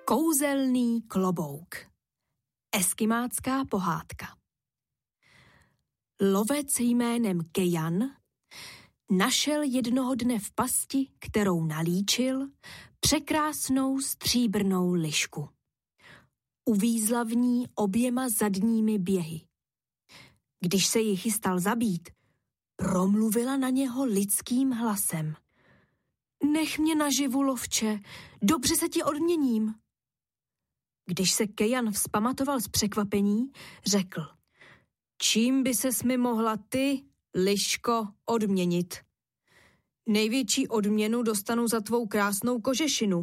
Kouzelný klobouk. Eskimácká pohádka. Lovec jménem Kejan našel jednoho dne v pasti, kterou nalíčil, překrásnou stříbrnou lišku. Uvízla v ní oběma zadními běhy. Když se ji chystal zabít, promluvila na něho lidským hlasem. Nech mě naživu, lovče, dobře se ti odměním. Když se Kejan vzpamatoval z překvapení, řekl: Čím by ses mi mohla ty, liško, odměnit? Největší odměnu dostanu za tvou krásnou kožešinu.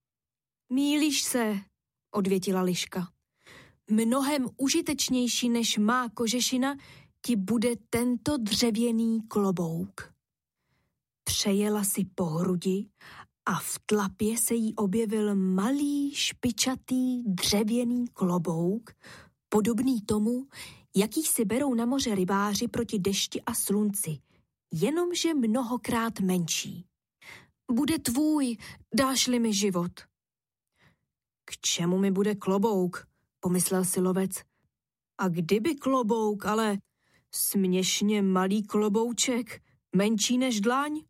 Mýlíš se, odvětila liška. Mnohem užitečnější než má kožešina ti bude tento dřevěný klobouk. Přejela si po hrudi a v tlapě se jí objevil malý, špičatý, dřevěný klobouk, podobný tomu, jaký si berou na moře rybáři proti dešti a slunci, jenomže mnohokrát menší. Bude tvůj, dáš-li mi život. K čemu mi bude klobouk, pomyslel si lovec. A kdyby klobouk, ale směšně malý klobouček, menší než dlaň?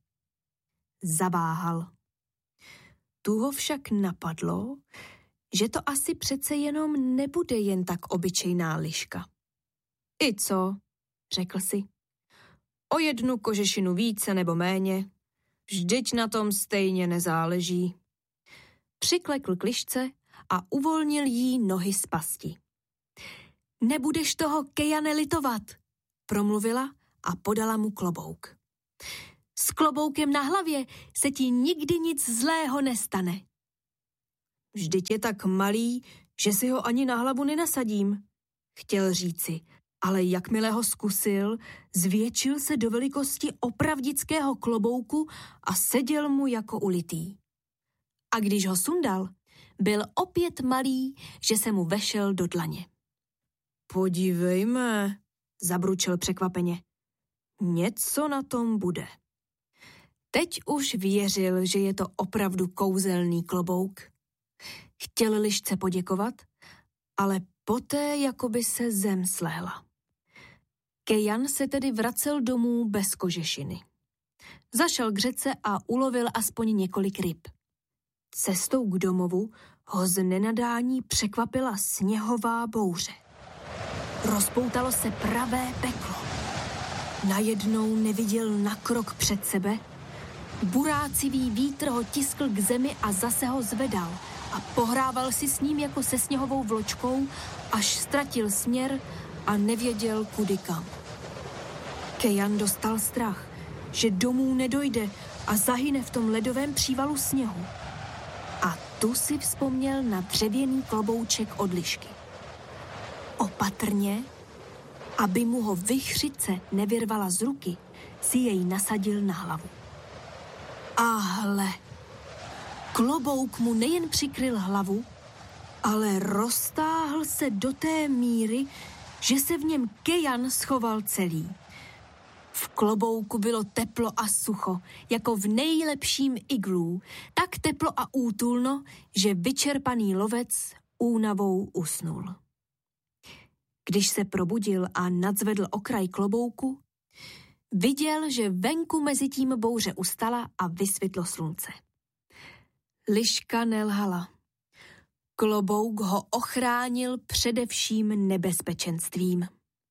Zaváhal. Tu ho však napadlo, že to asi přece jenom nebude jen tak obyčejná liška. I co, řekl si. O jednu kožešinu více nebo méně, vždyť na tom stejně nezáleží. Přiklekl k lišce a uvolnil jí nohy z pasti. Nebudeš toho, Kejane, litovat, promluvila a podala mu klobouk. S kloboukem na hlavě se ti nikdy nic zlého nestane. Vždyť je tak malý, že si ho ani na hlavu nenasadím, chtěl říci, ale jakmile ho zkusil, zvětšil se do velikosti opravdického klobouku a seděl mu jako ulitý. A když ho sundal, byl opět malý, že se mu vešel do dlaně. Podívejme, zabručel překvapeně. Něco na tom bude. Teď už věřil, že je to opravdu kouzelný klobouk. Chtěl lišce poděkovat, ale poté jakoby se zem slehla. Kejan se tedy vracel domů bez kožešiny. Zašel k řece a ulovil aspoň několik ryb. Cestou k domovu ho z nenadání překvapila sněhová bouře. Rozpoutalo se pravé peklo. Najednou neviděl na krok před sebe. Burácivý vítr ho tiskl k zemi a zase ho zvedal a pohrával si s ním jako se sněhovou vločkou, až ztratil směr a nevěděl kudy kam. Kejan dostal strach, že domů nedojde a zahyne v tom ledovém přívalu sněhu. A tu si vzpomněl na dřevěný klobouček od lišky. Opatrně, aby mu ho vichřice nevyrvala z ruky, si jej nasadil na hlavu. A hle, klobouk mu nejen přikryl hlavu, ale roztáhl se do té míry, že se v něm Kejan schoval celý. V klobouku bylo teplo a sucho, jako v nejlepším iglů, tak teplo a útulno, že vyčerpaný lovec únavou usnul. Když se probudil a nadzvedl okraj klobouku, viděl, že venku mezi tím bouře ustala a vysvětlo slunce. Liška nelhala. Klobouk ho ochránil především nebezpečenstvím.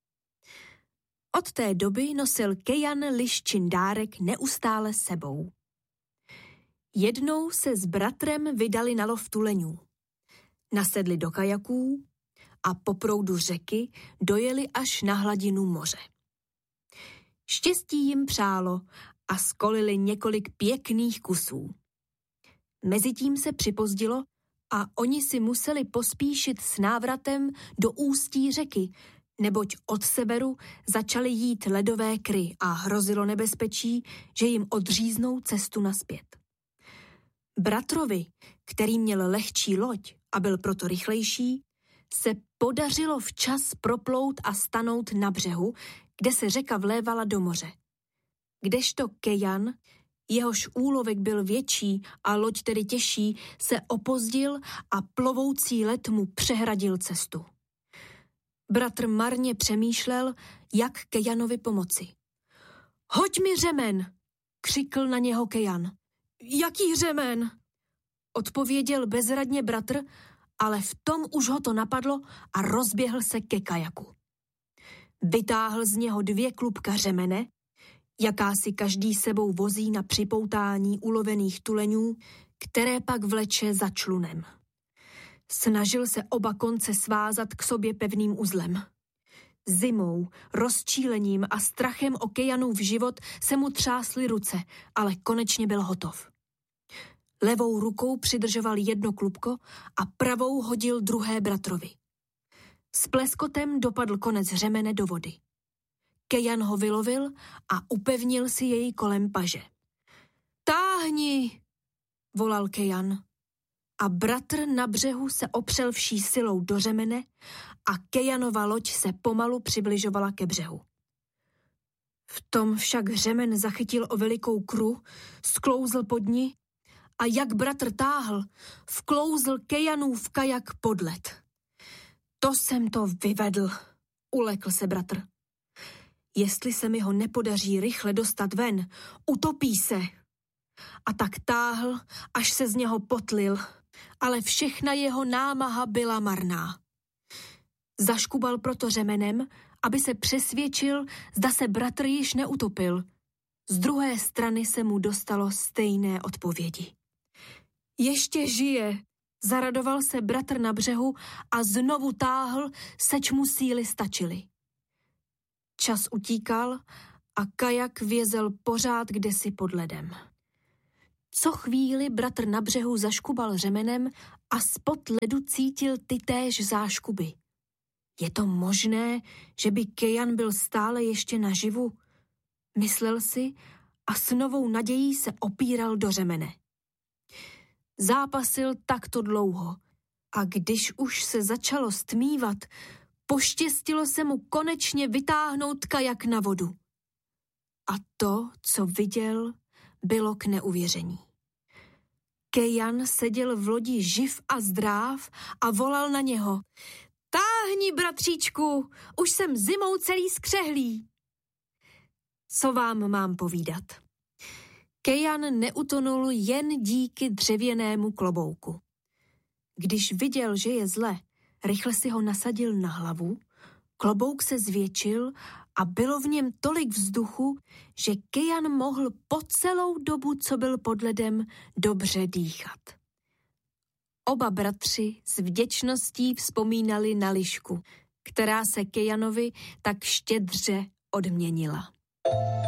Od té doby nosil Kejan liščin dárek neustále sebou. Jednou se s bratrem vydali na lov tuleňů. Nasedli do kajaků a po proudu řeky dojeli až na hladinu moře. Štěstí jim přálo a skolili několik pěkných kusů. Mezitím se připozdilo a oni si museli pospíšit s návratem do ústí řeky, neboť od severu začaly jít ledové kry a hrozilo nebezpečí, že jim odříznou cestu nazpět. Bratrovi, který měl lehčí loď a byl proto rychlejší, se podařilo včas proplout a stanout na břehu, kde se řeka vlévala do moře. Kdežto Kejan jehož úlovek byl větší a loď tedy těžší, se opozdil a plovoucí let mu přehradil cestu. Bratr marně přemýšlel, jak Kejanovi pomoci. Hoď mi řemen, křikl na něho Kejan. Jaký řemen? Odpověděl bezradně bratr, ale v tom už ho to napadlo a rozběhl se ke kajaku. Vytáhl z něho 2 klubka řemene, jaká si každý sebou vozí na připoutání ulovených tuleňů, které pak vleče za člunem. Snažil se oba konce svázat k sobě pevným uzlem. Zimou, rozčílením a strachem o Kejanův život se mu třásly ruce, ale konečně byl hotov. Levou rukou přidržoval 1 klubko a pravou hodil druhé bratrovi. S pleskotem dopadl konec řemene do vody. Kejan ho vylovil a upevnil si jej kolem paže. Táhni, volal Kejan. A bratr na břehu se opřel vší silou do řemene a Kejanova loď se pomalu přibližovala ke břehu. V tom však řemen zachytil o velikou kru, sklouzl pod ní a jak bratr táhl, vklouzl Kejanův kajak pod led. To jsem to vyvedl, ulekl se bratr. Jestli se mi ho nepodaří rychle dostat ven, utopí se. A tak táhl, až se z něho potlil, ale všechna jeho námaha byla marná. Zaškubal proto řemenem, aby se přesvědčil, zda se bratr již neutopil. Z druhé strany se mu dostalo stejné odpovědi. Ještě žije, zaradoval se bratr na břehu a znovu táhl, seč mu síly stačily. Čas utíkal a kajak vězel pořád kdesi pod ledem. Co chvíli bratr na břehu zaškubal řemenem a spod ledu cítil tytéž záškuby. Je to možné, že by Kejan byl stále ještě naživu? Myslel si a s novou nadějí se opíral do řemene. Zápasil takto dlouho a když už se začalo stmívat, poštěstilo se mu konečně vytáhnout kajak na vodu. A to, co viděl, bylo k neuvěření. Kejan seděl v lodi živ a zdráv a volal na něho. Táhni, bratříčku, už jsem zimou celý skřehlý. Co vám mám povídat? Kejan neutonul jen díky dřevěnému klobouku. Když viděl, že je zle, rychle si ho nasadil na hlavu, klobouk se zvětšil a bylo v něm tolik vzduchu, že Kejan mohl po celou dobu, co byl pod ledem, dobře dýchat. Oba bratři s vděčností vzpomínali na lišku, která se Kejanovi tak štědře odměnila.